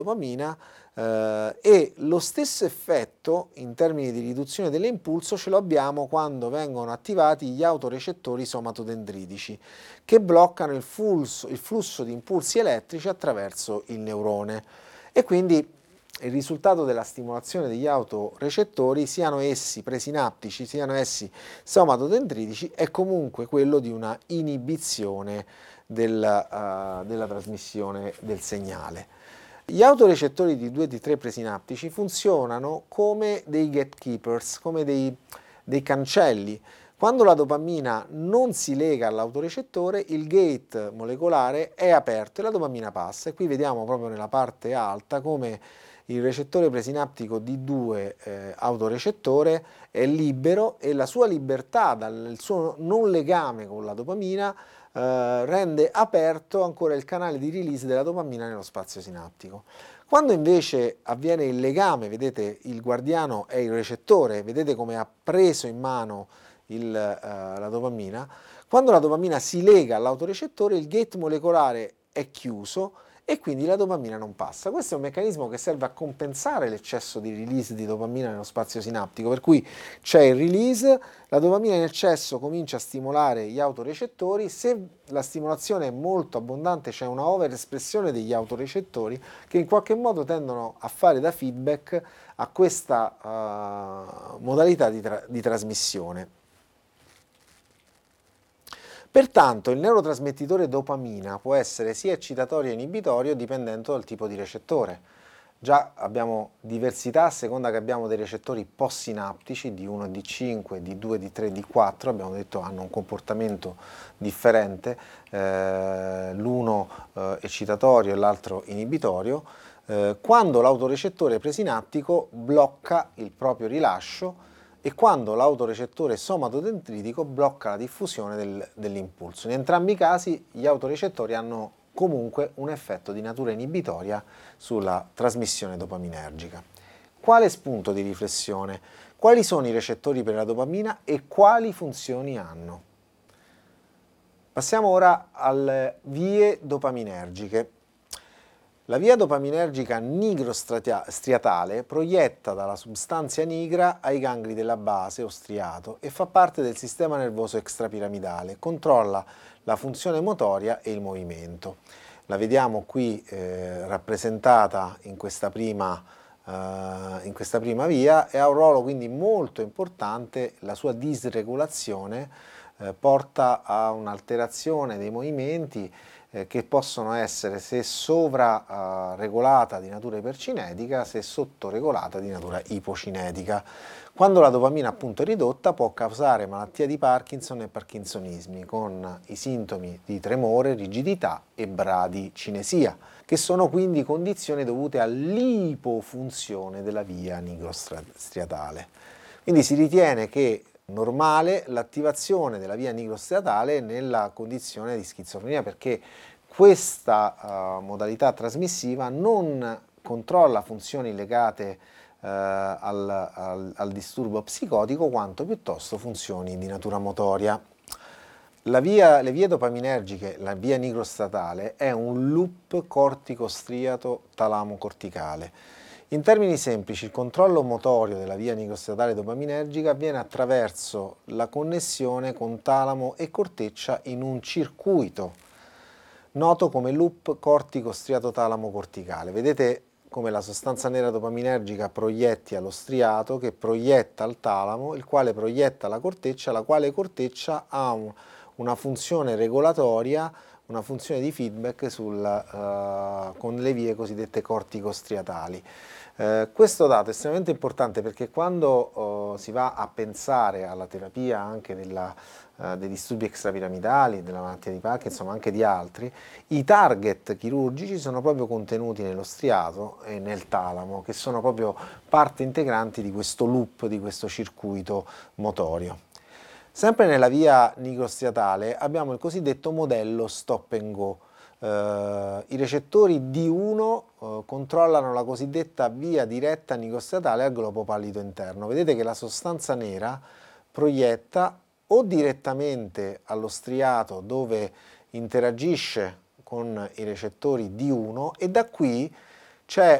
dopamina, e lo stesso effetto in termini di riduzione dell'impulso ce lo abbiamo quando vengono attivati gli autorecettori somatodendritici, che bloccano il flusso di impulsi elettrici attraverso il neurone, e quindi il risultato della stimolazione degli autorecettori, siano essi presinaptici, siano essi somatodendritici, è comunque quello di una inibizione della trasmissione del segnale. Gli autorecettori di 2 di 3 presinaptici funzionano come dei gatekeepers, come dei cancelli. Quando la dopamina non si lega all'autorecettore, il gate molecolare è aperto e la dopamina passa. E qui vediamo proprio nella parte alta come il recettore presinaptico D2 autorecettore è libero, e la sua libertà dal suo non legame con la dopamina rende aperto ancora il canale di release della dopamina nello spazio sinaptico. Quando invece avviene il legame, vedete il guardiano è il recettore, vedete come ha preso in mano la dopamina. Quando la dopamina si lega all'autorecettore, il gate molecolare è chiuso e quindi la dopamina non passa. Questo è un meccanismo che serve a compensare l'eccesso di release di dopamina nello spazio sinaptico, per cui c'è il release, la dopamina in eccesso comincia a stimolare gli autorecettori. Se la stimolazione è molto abbondante, c'è una overespressione degli autorecettori che in qualche modo tendono a fare da feedback a questa modalità di trasmissione. Pertanto il neurotrasmettitore dopamina può essere sia eccitatorio che inibitorio dipendendo dal tipo di recettore. Già abbiamo diversità a seconda che abbiamo dei recettori postsinaptici D1 e D5, D2, D3, D4, abbiamo detto hanno un comportamento differente, l'uno eccitatorio e l'altro inibitorio, quando l'autorecettore presinaptico blocca il proprio rilascio e quando l'autorecettore somatodendritico blocca la diffusione dell'impulso. In entrambi i casi gli autorecettori hanno comunque un effetto di natura inibitoria sulla trasmissione dopaminergica. Quale spunto di riflessione? Quali sono i recettori per la dopamina e quali funzioni hanno? Passiamo ora alle vie dopaminergiche. La via dopaminergica nigrostriatale proietta dalla substanza nigra ai gangli della base o striato e fa parte del sistema nervoso extrapiramidale, controlla la funzione motoria e il movimento. La vediamo qui rappresentata in questa prima via, e ha un ruolo quindi molto importante. La sua disregolazione porta a un'alterazione dei movimenti che possono essere, se sovraregolata di natura ipercinetica, se sottoregolata di natura ipocinetica. Quando la dopamina appunto è ridotta può causare malattia di Parkinson e parkinsonismi, con i sintomi di tremore, rigidità e bradicinesia, che sono quindi condizioni dovute all'ipofunzione della via nigrostriatale. Quindi si ritiene che normale l'attivazione della via nigrostriatale nella condizione di schizofrenia, perché questa modalità trasmissiva non controlla funzioni legate al disturbo psicotico, quanto piuttosto funzioni di natura motoria. Le vie dopaminergiche, la via nigrostriatale, è un loop cortico-striato talamo-corticale. In termini semplici, il controllo motorio della via nigrostriatale dopaminergica avviene attraverso la connessione con talamo e corteccia in un circuito noto come loop cortico-striato-talamo-corticale. Vedete come la sostanza nera dopaminergica proietti allo striato, che proietta al talamo, il quale proietta la corteccia, la quale corteccia ha una funzione regolatoria, una funzione di feedback con le vie cosiddette corticostriatali. Questo dato è estremamente importante perché quando si va a pensare alla terapia anche dei disturbi extrapiramidali, della malattia di Parkinson, ma anche di altri, i target chirurgici sono proprio contenuti nello striato e nel talamo, che sono proprio parte integrante di questo loop, di questo circuito motorio. Sempre nella via nigrostriatale abbiamo il cosiddetto modello stop and go. I recettori D1 controllano la cosiddetta via diretta nigrostriatale al globo pallido interno. Vedete che la sostanza nera proietta o direttamente allo striato, dove interagisce con i recettori D1, e da qui c'è